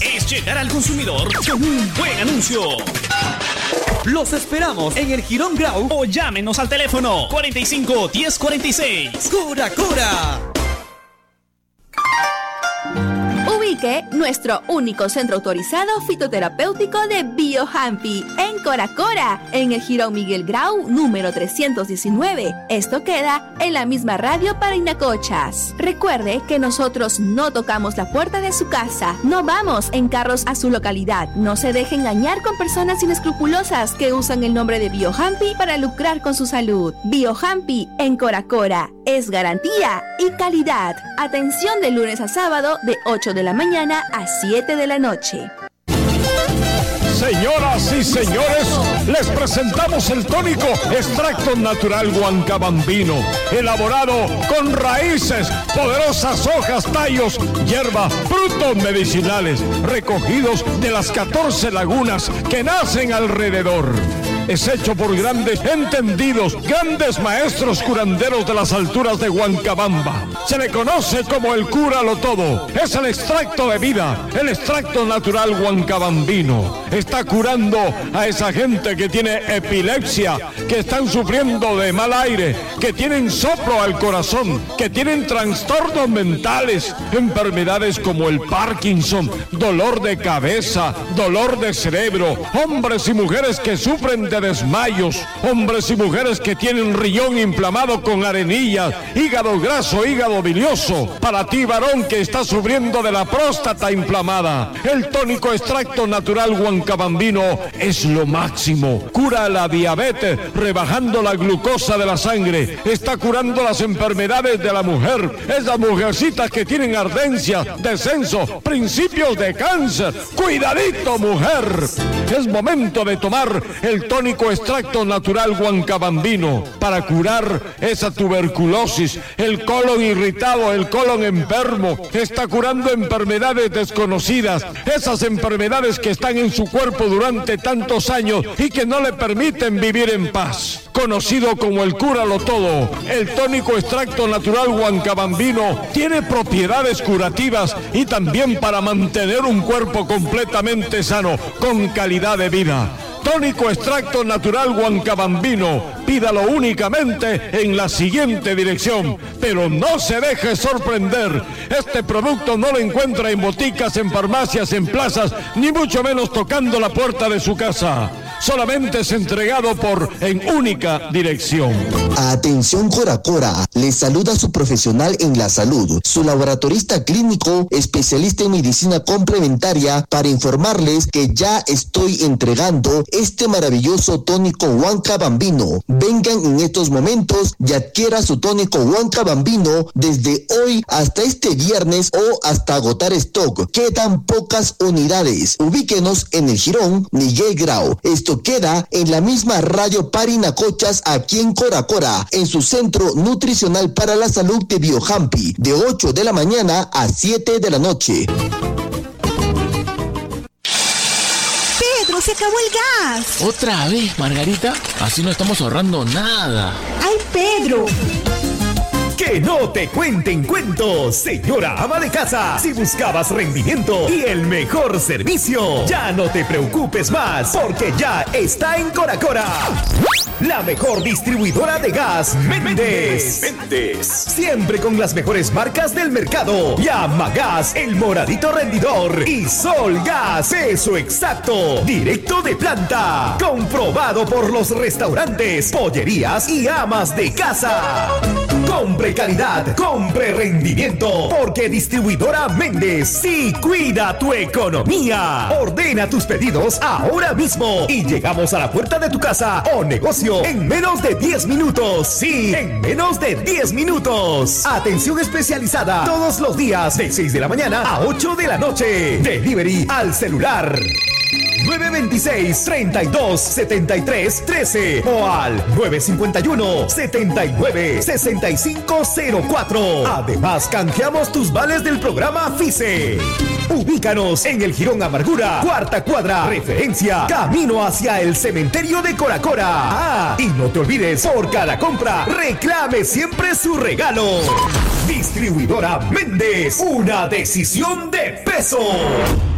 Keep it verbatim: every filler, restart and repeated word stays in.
es llegar al consumidor con un buen anuncio. Los esperamos en el Jirón Grau o llámenos al teléfono cuarenta y cinco, diez cuarenta y seis. ¡Cura, cura! Ubique nuestro único centro autorizado fitoterapéutico de BioHampy en Cora Cora, en el Jirón Miguel Grau número trescientos diecinueve. Esto queda en la misma radio Parinacochas. Recuerde que nosotros no tocamos la puerta de su casa, no vamos en carros a su localidad. No se deje engañar con personas inescrupulosas que usan el nombre de BioHampy para lucrar con su salud. BioHampy en Cora Cora es garantía y calidad. Atención de lunes a sábado de ocho de la mañana a siete de la noche. Señoras y señores, les presentamos el tónico extracto natural Huancabambino, elaborado con raíces, poderosas hojas, tallos, hierba, frutos medicinales, recogidos de las catorce lagunas que nacen alrededor. Es hecho por grandes entendidos, grandes maestros curanderos de las alturas de Huancabamba. Se le conoce como el cúralo todo. Es el extracto de vida, el extracto natural Huancabambino. Está curando a esa gente que tiene epilepsia, que están sufriendo de mal aire, que tienen soplo al corazón, que tienen trastornos mentales, enfermedades como el Parkinson, dolor de cabeza, dolor de cerebro, hombres y mujeres que sufren de desmayos, hombres y mujeres que tienen riñón inflamado con arenillas, hígado graso, hígado bilioso. Para ti, varón, que está sufriendo de la próstata inflamada, el tónico extracto natural Huancabambino es lo máximo. Cura la diabetes, rebajando la glucosa de la sangre. Está curando las enfermedades de la mujer, esas mujercitas que tienen ardencia, descenso, principios de cáncer. Cuidadito, mujer. Es momento de tomar el tónico extracto natural Huancabambino para curar esa tuberculosis, el colon irritado, el colon enfermo. Está curando enfermedades desconocidas, esas enfermedades que están en su cuerpo durante tantos años y que no le permiten vivir en paz. Conocido como el cúralo todo, el tónico extracto natural Huancabambino tiene propiedades curativas y también para mantener un cuerpo completamente sano, con calidad de vida. Tónico extracto natural Huancabambino, pídalo únicamente en la siguiente dirección, pero no se deje sorprender. Este producto no lo encuentra en boticas, en farmacias, en plazas, ni mucho menos tocando la puerta de su casa. Solamente es entregado por En Única Dirección. Atención Cora Cora, les saluda su profesional en la salud, su laboratorista clínico, especialista en medicina complementaria, para informarles que ya estoy entregando este maravilloso tónico Huancabambino. Vengan en estos momentos y adquiera su tónico Huancabambino desde hoy hasta este viernes o hasta agotar stock. Quedan pocas unidades. Ubíquenos en el Jirón Miguel Grau. Esto queda en la misma radio Parinacochas, aquí en Cora Cora, en su centro nutricional para la salud de BioHampy, de ocho de la mañana a siete de la noche. Pedro, se acabó el gas. ¿Otra vez, Margarita? Así no estamos ahorrando nada. ¡Ay, Pedro! Que no te cuenten cuentos, señora ama de casa. Si buscabas rendimiento y el mejor servicio, ya no te preocupes más, porque ya está en Cora Cora la mejor distribuidora de gas, Méndez. Méndez. Siempre con las mejores marcas del mercado. Llama Gas, el moradito rendidor. Y Sol Gas, peso exacto, directo de planta. Comprobado por los restaurantes, pollerías y amas de casa. Compre calidad, compre rendimiento, porque Distribuidora Méndez sí cuida tu economía. Ordena tus pedidos ahora mismo y llegamos a la puerta de tu casa o negocio en menos de diez minutos. Sí, en menos de diez minutos. Atención especializada todos los días de seis de la mañana a ocho de la noche. Delivery al celular nueve dos seis, treinta y dos, setenta y tres, trece o al nueve cinco uno, setenta y nueve, sesenta y cinco cero cuatro. Además, canjeamos tus vales del programa FICE. Ubícanos en el Jirón Amargura, cuarta cuadra, referencia, camino hacia el cementerio de Cora Cora. Ah, y no te olvides, por cada compra, reclame siempre su regalo. Distribuidora Méndez, una decisión de peso.